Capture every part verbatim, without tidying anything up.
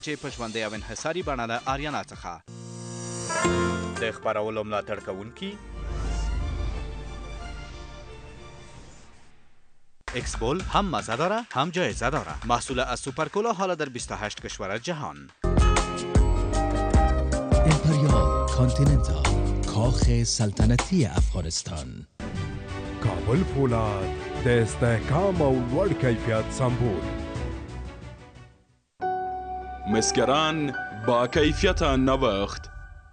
چې په ژوندۍ او انحصاري بڼه له آریانا څخه د خپرولو ملاتړ کوونکي ایکس بول هم مزه داره هم جایزه داره. محصول از سوپرکولا حالا در بیست و هشت کشور جهان. امپریال کانتیننتال، کاخ سلطنتی افغانستان. کابل فولاد د استحکام او لوړ کیفیت سمبول. مسگران با کیفیت نوخت.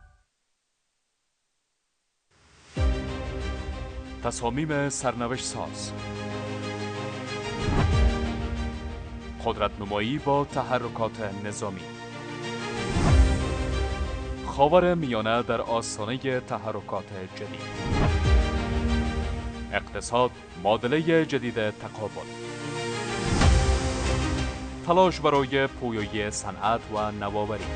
تصامیم سرنوشت ساز، قدرت نمایی با تحرکات نظامی، خاور میانه در آستانه تحرکات جدید، اقتصاد معادله جدید تقابل، تلاش برای پویایی صنعت و نوآوری،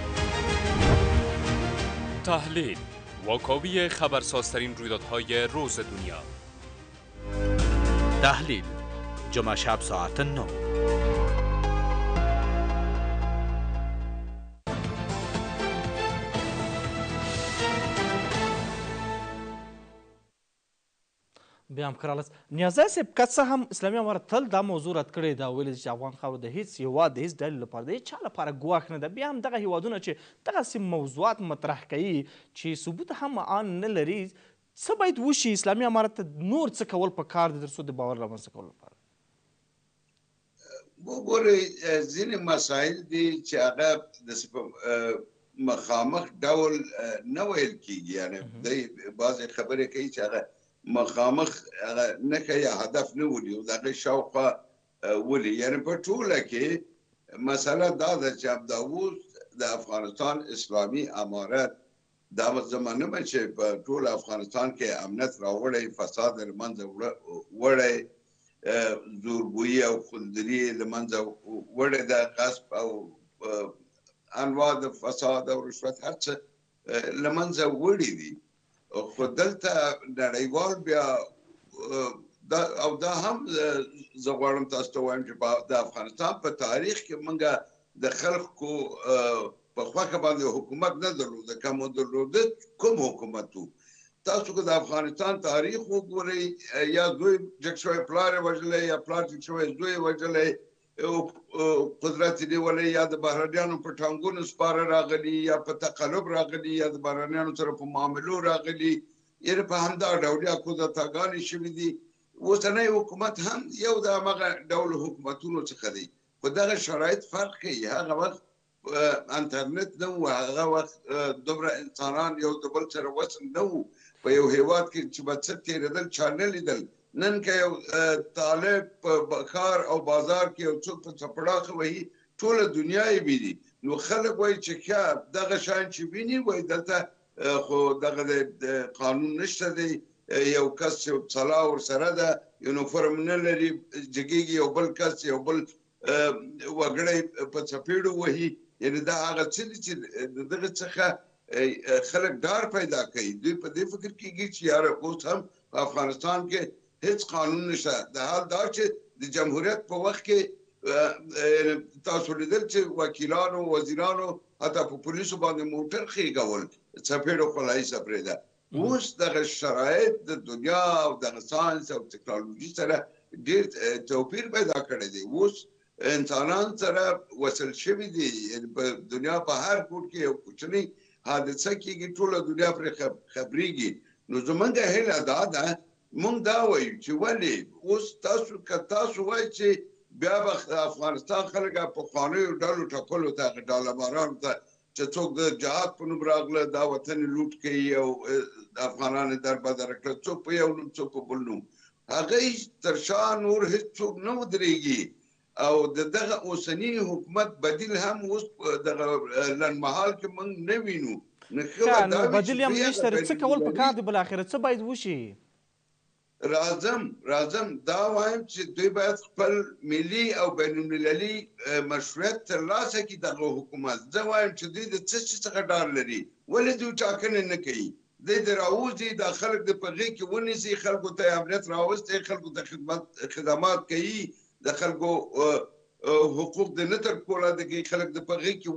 تحلیل واکاوی خبرسازترین رویدادهای روز دنیا. تحلیل جمعه شب ساعت نه. بیا هم کراله نیازی صاحب که څه هم اسلامي امارت تل دا موضوع رد کړې ده، ویلي چې افغان خاوره د هېڅ هېواد د هېڅ ډلې لپاره د هېڅ چا لپاره ګواښ نه ده. بیا هم دغه هېوادونه چې دغسې موضوعات مطرح کوي چې ثبوت هم آن نه لري، څه باید وشي؟ اسلامي امارت ته نور څه کول پکار دي تر څو د باور رامنځته کولو لپاره؟ وګورئ ځینې مسایل دي چې هغه داسې په مخامخ ډول نه ویل کېږي، یعنې دی بعضې خبرې کوي چې هغه مخامخ نه یا هدف نه ولي او د هغې شاوخوا ولي. یعنې په ټوله کې مسله دا ده چې همداوس د افغانستان اسلامي امارت دا زمانه مه چې په ټول افغانستان کې امنیت راوړی، فساد له منځه وړی، زورګویي او خلدري له منځه وړی ده، غصب او انواع د فساد او رشوت هر څه له منځه وړي دي. خو دلته نړیوال بیا او دا هم زه غواړم تاسو ته وایم چې د افغانستان په تاریخ کې موږ د خلکو په خوښه باندې حکومت نه درلوده، که مو درلوده کوم حکومت و؟ تاسو که د افغانستان تاریخ وګورئ، یا زوی جګ شوی پلار یې وژلی، یا پلار جګ شوی زوی یې وژلی، قدرت یې نیولی، یا د بهرنیانو په ټانګونو سپاره راغلي، یا په تقلب راغلي، یا د بهرنیانو سره په معاملو راغلي، یعنې په همدا ډول یا کودتاګانې شوي دي. اوسنی حکومت هم یو د همغه ډول حکومتونو څخه دی، خو دغه شرایط فرق کوي. هغه وخت انټرنیټ نه و، هغه وخت دومره انسانان یو د بل سره وصل نه و، په یو هېواد کې چې به څه تېرېدل چا نه لیدل. نن که یو طالب په ښار او بازار کې یو څوک په څپړاخه وهي، ټوله دنیا یې ویني، نو خلک وایي چې ښه دغه شیان چې ویني وایي دلته خو دغه د قانون نشته دی، یو کس یو څلا ورسره ده، یونیفورم نه لري، جګېږي یو بل کس یو بل وګړی په څپېړو وهي. یعنې دا هغه څه دي چې د دغه څخه خلک ډار پیدا کوي. دوی په دې فکر کېږي چې یاره اوس هم په افغانستان کې هیڅ قانون نشته. د حال دا چې د جمهوریت په وخت کې تاسو لیدل چې وکیلانو، وزیرانو حتی په پولیسو باندې موټر خېږول، څپېړو خولایي څپرېده. اوس دغه شرایط د دنیا او دغه ساینس او ټکنالوژي سره ډېر توپیر پیدا کړی دی. اوس انسانان سره وصل شوي دي، په دنیا په هر ګوټ کې یو کوچنۍ حادثه کېږي، ټوله دنیا پرې خبرېږي. نو زموږ هیله دا ده، موږ دا وایو چې ولې اوس تاسو که تاسو وایئ چې بیا به افغانستان خلک پخوانیو ډلو ټکلو ته، ډالرمارانو ته چې څوک د جهاد په نوم راغله دا وطن یې لوټ کوي او افغانان یې دربدره کړه، څوک په یو نوم څوک په بل نوم، هغه تر شا نور هېڅوک نه ودرېږي. او د دغه اوسني حکومت بدیل هم اوس دغه لنډمهال کې موږ نه وینو. نو بدیل هم نشته، څه کول پکار دي؟ بالاخره څه باید وشي؟ راځم راځم دا وایم چې دوی باید خپل ملي او بین المللي مشروعیت ترلاسه کړي. دغه حکومت زه وایم چې دوی د څه شي څخه ډار لري؟ ولې دوی ټاکنې نه کوي؟ دوی د راوځي دا خلک د په غېږ کې ونیسي، خلکو ته امنیت راوستی، خلکو ته خدمات کوي، د خلکو حقوق د نه تر پوله د خلک د په غېږ کې